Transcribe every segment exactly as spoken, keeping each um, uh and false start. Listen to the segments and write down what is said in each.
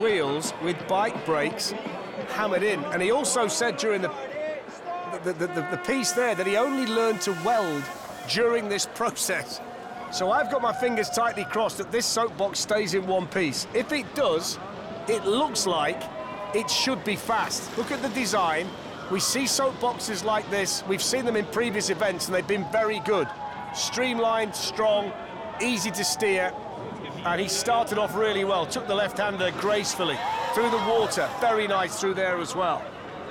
Wheels with bike brakes hammered in, and he also said during the the, the, the the piece there that he only learned to weld during this process. So I've got my fingers tightly crossed that this soapbox stays in one piece. If it does, it looks like it should be fast. Look at the design. We see soapboxes like this. We've seen them in previous events, and they've been very good. Streamlined, strong, easy to steer. And he started off really well, took the left-hander gracefully through the water. Very nice through there as well.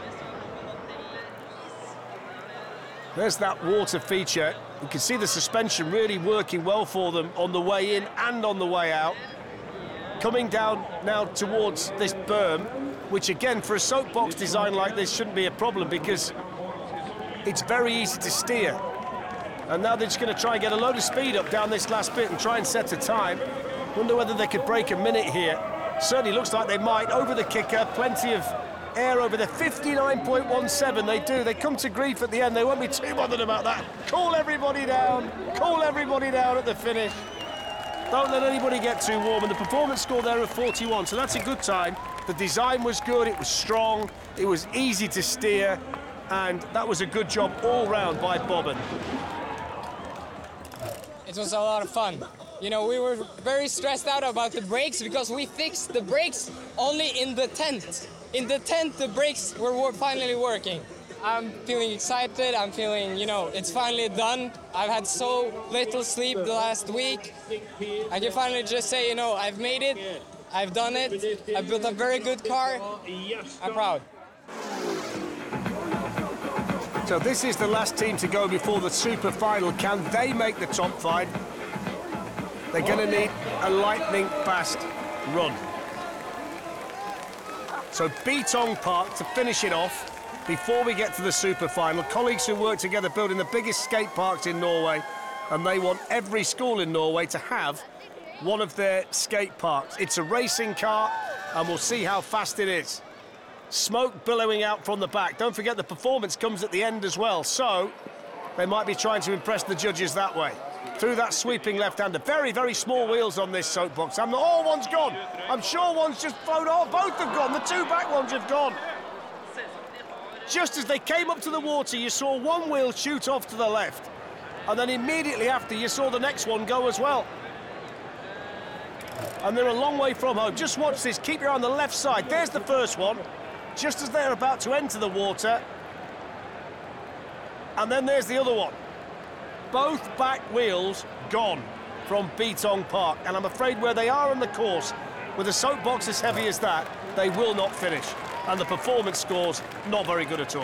There's that water feature. You can see the suspension really working well for them on the way in and on the way out. Coming down now towards this berm, which again, for a soapbox design like this, shouldn't be a problem because it's very easy to steer. And now they're just going to try and get a load of speed up down this last bit and try and set a time. Wonder whether they could break a minute here. Certainly looks like they might. Over the kicker, plenty of air over there. fifty-nine point one seven, they do. They come to grief at the end. They won't be too bothered about that. Cool everybody down. Cool everybody down at the finish. Don't let anybody get too warm. And the performance score there of forty-one, so that's a good time. The design was good, it was strong, it was easy to steer, and that was a good job all round by Bobbin. It was a lot of fun. You know, we were very stressed out about the brakes because we fixed the brakes only in the tent. In the tent, the brakes were finally working. I'm feeling excited. I'm feeling, you know, it's finally done. I've had so little sleep the last week. I can finally just say, you know, I've made it. I've done it. I've built a very good car. I'm proud. So this is the last team to go before the super final. Can they make the top five? They're going to need a lightning fast run. So Beatong Park to finish it off before we get to the super final. Colleagues who work together building the biggest skate parks in Norway, and they want every school in Norway to have one of their skate parks. It's a racing car, and we'll see how fast it is. Smoke billowing out from the back. Don't forget the performance comes at the end as well, so they might be trying to impress the judges that way. Through that sweeping left-hander. Very, very small wheels on this soapbox. I'm not, oh, one's gone. I'm sure one's just flown off. Both have gone. The two back ones have gone. Just as they came up to the water, you saw one wheel shoot off to the left. And then immediately after, you saw the next one go as well. And they're a long way from home. Just watch this. Keep your eye on the left side. There's the first one. Just as they're about to enter the water. And then there's the other one. Both back wheels gone from Beatong Park. And I'm afraid where they are on the course, with a soapbox as heavy as that, they will not finish. And the performance scores, not very good at all.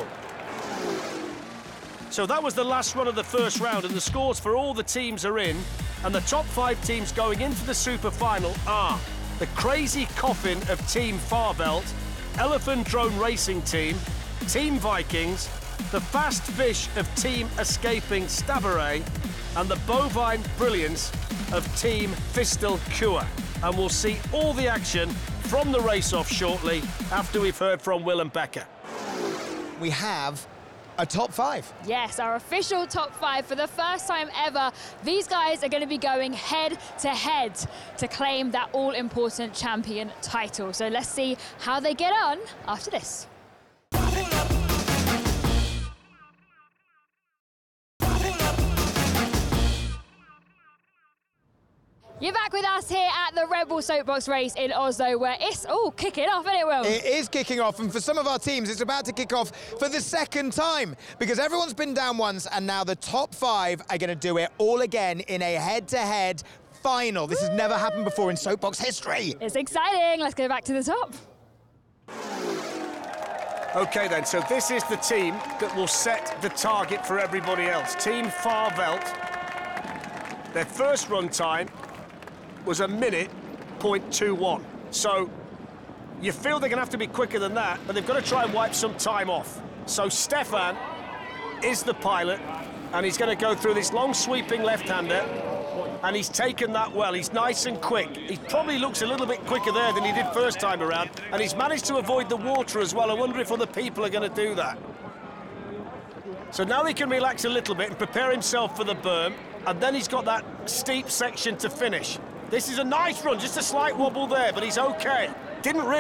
So that was the last run of the first round, and the scores for all the teams are in. And the top five teams going into the super final are the Crazy Coffin of Team Farvelt, Elephant Drone Racing Team, Team Vikings, the Fast Fish of Team Escaping Stabaret, and the Bovine Brilliance of Team Fistel Kua. And we'll see all the action from the race-off shortly after we've heard from Will and Becca. We have a top five. Yes, our official top five for the first time ever. These guys are going to be going head to head to claim that all-important champion title. So let's see how they get on after this. You're back with us here at the Red Bull Soapbox race in Oslo, where it's all kicking off, isn't it, Will? It is kicking off, and for some of our teams, it's about to kick off for the second time, because everyone's been down once, and now the top five are going to do it all again in a head-to-head final. This has never happened before in Soapbox history. It's exciting. Let's go back to the top. OK, then, so this is the team that will set the target for everybody else. Team Farvelt. Their first run time was a minute point two one. So you feel they're going to have to be quicker than that, but they've got to try and wipe some time off. So Stefan is the pilot, and he's going to go through this long sweeping left-hander, and he's taken that well. He's nice and quick. He probably looks a little bit quicker there than he did first time around, and he's managed to avoid the water as well. I wonder if other people are going to do that. So now he can relax a little bit and prepare himself for the berm, and then he's got that steep section to finish. This is a nice run, just a slight wobble there, but he's okay. Didn't really